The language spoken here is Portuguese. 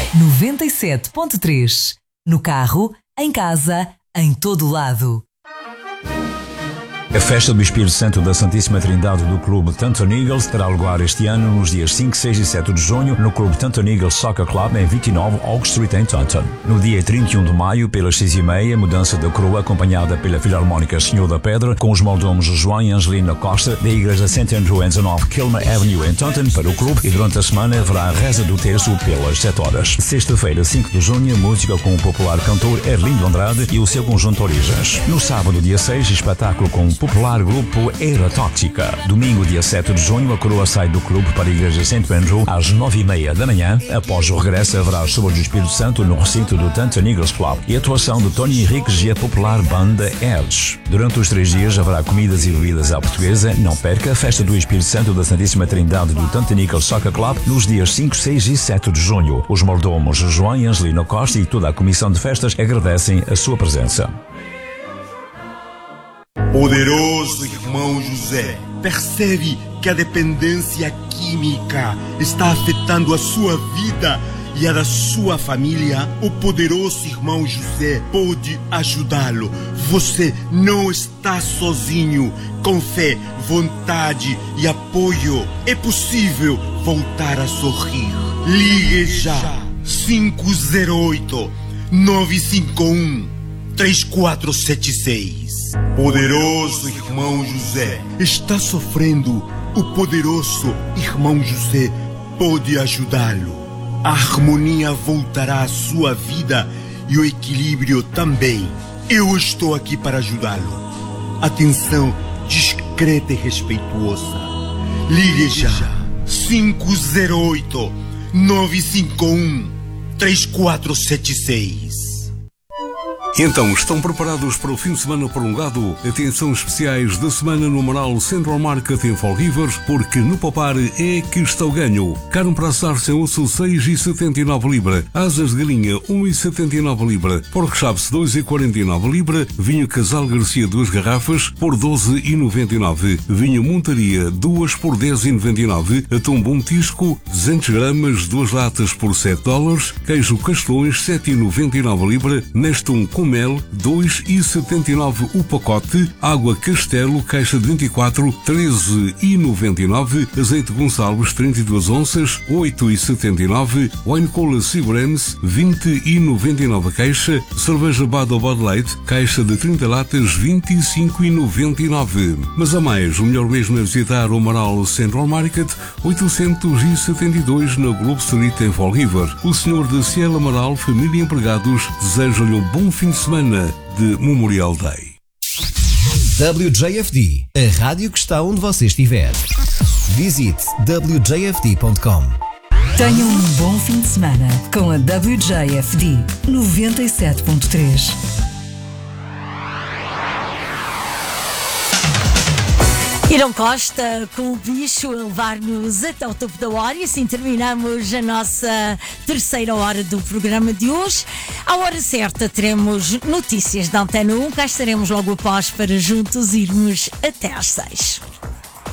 97.3. No carro, em casa, em todo lado. A festa do Espírito Santo da Santíssima Trindade do Clube Taunton Eagles terá lugar este ano nos dias 5, 6 e 7 de junho no Clube Taunton Eagles Soccer Club em 29 Oak Street em Taunton. No dia 31 de maio, pelas 6h30, mudança da coroa acompanhada pela Filarmónica Senhor da Pedra com os mordomos João e Angelina Costa da Igreja St. Andrew em 19 Kilmer Avenue em Taunton para o clube, e durante a semana haverá a reza do terço pelas 7 horas. Sexta-feira, 5 de junho, música com o popular cantor Erlindo Andrade e o seu conjunto Origens. No sábado, dia 6, espetáculo com o popular grupo Era Tóxica. Domingo, dia 7 de junho, a coroa sai do clube para a Igreja St. Andrew às 9h30 da manhã. Após o regresso, haverá as chuvas do Espírito Santo no recinto do Taunton Eagles Club e a atuação de Tony Henriques e a popular banda Edge. Durante os 3 dias haverá comidas e bebidas à portuguesa. Não perca a festa do Espírito Santo da Santíssima Trindade do Taunton Eagles Soccer Club nos dias 5, 6 e 7 de junho. Os mordomos João e Angelina Costa e toda a comissão de festas agradecem a sua presença. Poderoso irmão José, percebe que a dependência química está afetando a sua vida e a da sua família? O poderoso irmão José pode ajudá-lo. Você não está sozinho. Com fé, vontade e apoio, é possível voltar a sorrir. Ligue já 508-951-3476. Poderoso irmão José, está sofrendo? O poderoso irmão José pode ajudá-lo. A harmonia voltará à sua vida e o equilíbrio também. Eu estou aqui para ajudá-lo. Atenção discreta e respeituosa. Ligue já 508-951-3476. Então, estão preparados para o fim de semana prolongado? Atenção especiais da semana no Amaral Central Market em Fall River, porque no Popar é que está o ganho. Carne para assar sem osso 6,79 libra, asas de galinha 1,79 libra, porco chaves 2,49 libra, vinho Casal Garcia 2 garrafas por 12,99, vinho Montaria 2 por 10,99, atum bom tisco 200 gramas 2 latas por $7, queijo Castelões 7,99 libra, Nestum com mel 2,79 o pacote, água Castelo caixa de 24 13,99, azeite Gonçalves 32 onças 8,79, wine cola Seagrams 20,99 caixa, cerveja Bud ou Bud Light caixa de 30 latas 25,99. Mas a mais, o melhor mesmo é visitar o Amaral Central Market 872 na Globe Street em Fall River. O senhor de Cielo Amaral, família e empregados desejam-lhe um bom fim de semana de Memorial Day. WJFD, a rádio que está onde você estiver. Visite wjfd.com. Tenham um bom fim de semana com a WJFD 97.3. Irão Costa com o bicho a levar-nos até o topo da hora, e assim terminamos a nossa terceira hora do programa de hoje. À hora certa teremos notícias da Antena 1, cá estaremos logo após para juntos irmos até às 6.